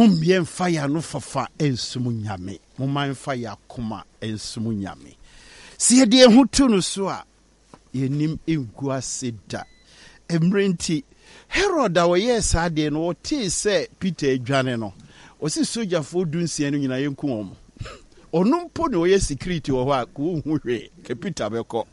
Mumbien fire no fafa ensumu nyame. Muman fire kuma ensumu nyame. Siye die hutu no so a yenim egu ase da. Emrenti Herod a woye saa de no wote se Peter adwane no. Osi soja fo dunsia no nyina yenku omo. Onumpo ne woye security wo ho a ko hu hwe ke Peter beko.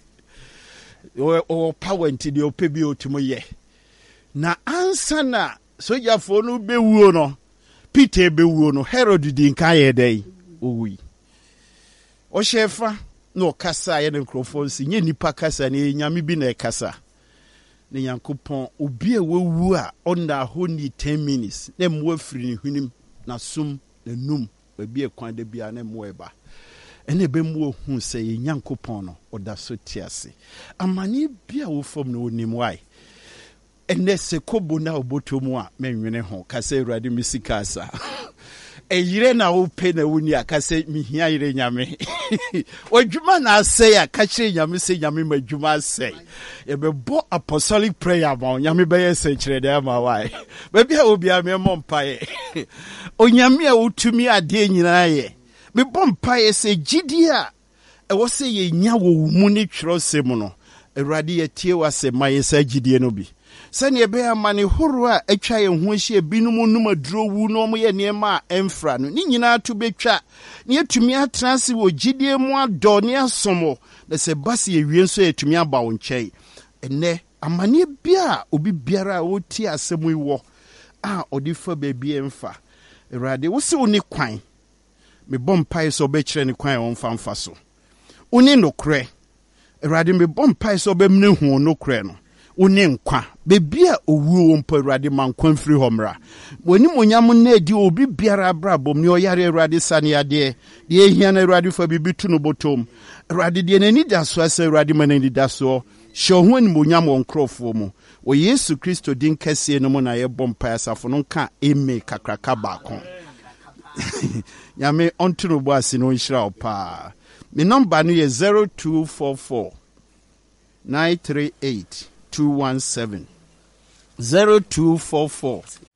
O power nti de opebi otumo ye. Na ansa na soja fo no bewuo no. Peter bewuo no Herod di nka ye dai. Owi. O shefa no kasa ye ne nkrofo si nye nipa kasa ne nyame bi na kasa. Ne Yankopon obi a wewu a onda ho ni 10 minutes na mo afiri ne hwenim na sum na num babi ekwan da bia na mo eba ene be mo hu se ye Yankopon no oda so tiase amani bia wo fam no onim wai ene se kobo na obotomu a menwene ho kasa Awurade misikasa eyire na wo pe na woni akase mihia yire nyame odwuma na asey akache nyame se nyame madwuma asey ye be bo apostolic prayer ma nyame be yese kire de ma wai ba bia obi a me mompae onyame a wotumi ade nyina ye me bompae se gidi a e wo se ye nya wo mu ni twrosem no Awurade ye tie wase ma ye sa gidie no bi sani ebe amane horo a atwa ye ho hye binum num aduro wu no mo ye niema emfra no ni nyina to betwa ne atumi atranse wo gidie mu adɔ ne asomo na se base ye wie nso atumi aba wo nkyɛn ene amane bia obi biara wo ti asɛm iwo a odi fa baabi emfa Awurade wo se oni kwan me bompai so be kyerɛ ne kwan on famfa so oni nokre Awurade me bompai so be mne hu nokre no oni nkwa bebia owu ompa Awurade mankwan firi homra woni monyam na edi obi biara brabom ne oyare Awurade sane ade de ehia na Awurade fa bibi tu no botom Awurade de nani da so asa Awurade manani da so hye ho ni monyam won krofo mu o Yesu Kristo din kase no mu na ye bompa asafo no ka eme kakraka baako Yame onto bo ase no nhira opa me number no ye 0244 938 217 0244